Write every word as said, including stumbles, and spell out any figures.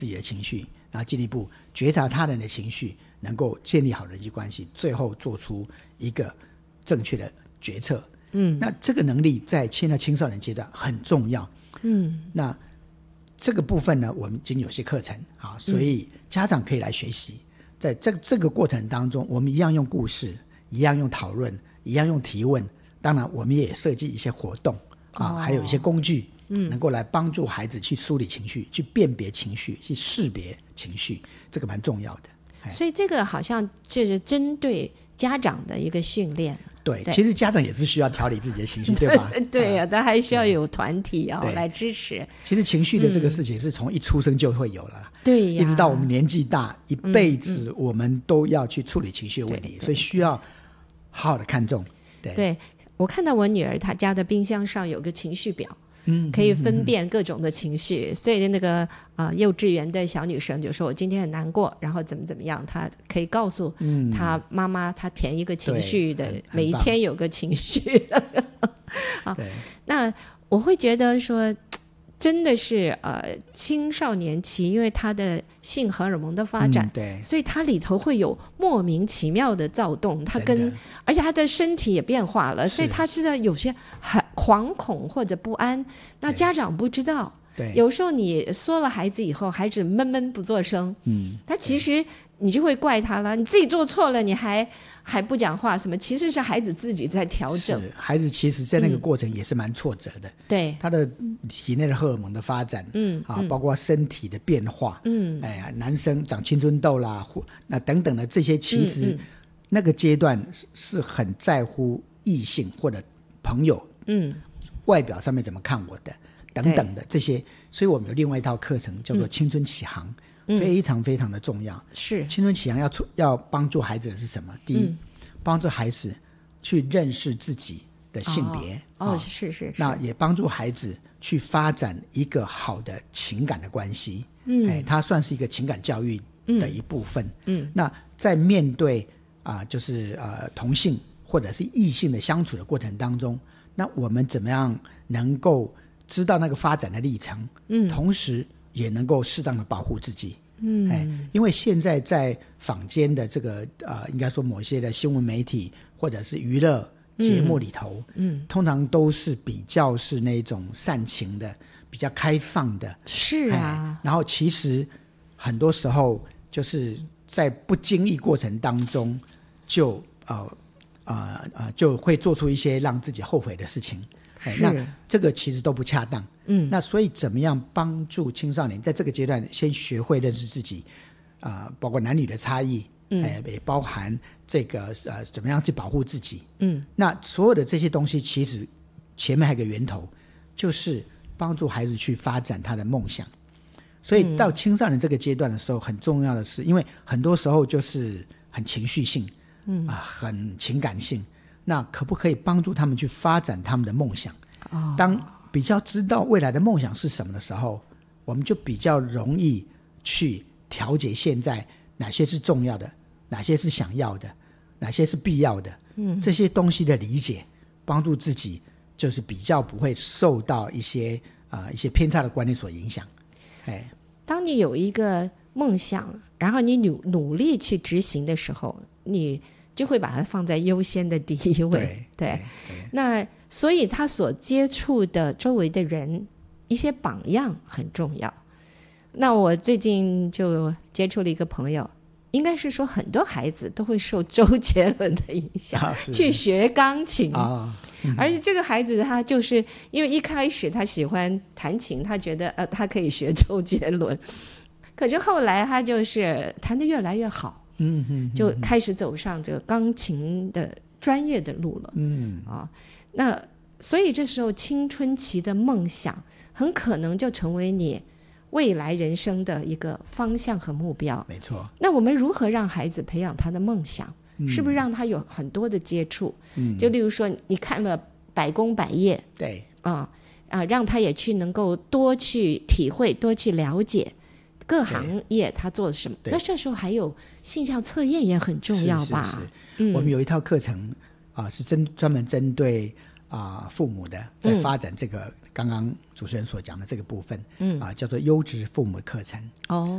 自己的情绪，然后进一步觉察他人的情绪，能够建立好人际关系，最后做出一个正确的决策。嗯，那这个能力在现在青少年阶段很重要。嗯，那这个部分呢，我们已经有些课程啊，所以家长可以来学习。在这这个过程当中，我们一样用故事，一样用讨论，一样用提问。当然，我们也设计一些活动啊，哦、还有一些工具，嗯，能够来帮助孩子去梳理情绪，去辨别情绪，去识别情绪，这个蛮重要的。 所以这个好像就是针对家长的一个训练。 对，其实家长也是需要调理自己的情绪，对吧？ 对呀、啊，但还需要有团体啊、哦、来支持。 其实情绪的这个事情是从一出生就会有了， 对呀， 一直到我们年纪大，一辈子我们都要去处理情绪的问题，嗯嗯、所以需要好好的看重。对， 对我看到我女儿她家的冰箱上有个情绪表。嗯，可以分辨各种的情绪，嗯、所以那个啊、呃、幼稚园的小女生就说我今天很难过，然后怎么怎么样，她可以告诉她妈妈，她填一个情绪的，每一天有个情绪。好，那我会觉得说真的是呃青少年期，因为他的性荷尔蒙的发展、嗯、对，所以他里头会有莫名其妙的躁动，他跟而且他的身体也变化了，所以他是在有些很惶恐或者不安，那家长不知道。对，有时候你说了孩子以后，孩子闷闷不作声，嗯，他其实你就会怪他了，你自己做错了，你还还不讲话什么？其实是孩子自己在调整。 是，孩子其实在那个过程也是蛮挫折的。嗯、对，他的体内的荷尔蒙的发展，嗯啊，包括身体的变化，嗯，哎呀，男生长青春痘啦，或那等等的这些，其实那个阶段是很在乎异性或者朋友，嗯，外表上面怎么看我的。等等的这些，所以我们有另外一套课程叫做青春启航、嗯、非常非常的重要。是青春启航要要帮助孩子的是什么？第一、嗯、帮助孩子去认识自己的性别。 哦，哦是是是。 那也帮助孩子去发展一个好的情感的关系。嗯，哎，它算是一个情感教育的一部分。嗯，那在面对啊、呃，就是呃同性或者是异性的相处的过程当中，那我们怎么样能够知道那个发展的历程，嗯，同时也能够适当的保护自己，嗯，哎，因为现在在坊间的这个呃，应该说某些的新闻媒体或者是娱乐节目里头，嗯，嗯通常都是比较是那种煽情的，比较开放的， 是啊， 然后其实很多时候就是在不经意过程当中就呃呃呃就会做出一些让自己后悔的事情。那这个其实都不恰当，嗯，那所以怎么样帮助青少年在这个阶段先学会认识自己，啊、呃，包括男女的差异，嗯，呃、也包含这个呃怎么样去保护自己，嗯，那所有的这些东西其实前面还有个源头，就是帮助孩子去发展他的梦想。所以到青少年这个阶段的时候，很重要的是，因为很多时候就是很情绪性，嗯啊、呃，很情感性。那可不可以帮助他们去发展他们的梦想、哦、当比较知道未来的梦想是什么的时候，我们就比较容易去调节现在哪些是重要的，哪些是想要的，哪些是必要的、嗯、这些东西的理解，帮助自己就是比较不会受到一些、呃、一些偏差的观念所影响。哎， 当你有一个梦想，然后你努努力去执行的时候，你就会把它放在优先的第一位。 对, 对, 对，那所以他所接触的周围的人一些榜样很重要。那我最近就接触了一个朋友，应该是说很多孩子都会受周杰伦的影响、啊、去学钢琴、啊嗯、而且这个孩子他就是因为一开始他喜欢弹琴，他觉得呃他可以学周杰伦，可是后来他就是弹得越来越好，嗯嗯，就开始走上这个钢琴的专业的路了，嗯啊，那所以这时候青春期的梦想很可能就成为你未来人生的一个方向和目标。 没错。 那我们如何让孩子培养他的梦想？嗯、是不是让他有很多的接触？嗯，就例如说你看了百工百业， 对啊啊，让他也去能够多去体会，多去了解。各行业他做什么？那这时候还有性向测验也很重要吧？ 是是是、嗯、我们有一套课程啊、呃，是针专门针对啊、呃、父母的，在发展这个、嗯、刚刚主持人所讲的这个部分，嗯啊、呃，叫做优质父母课程。哦。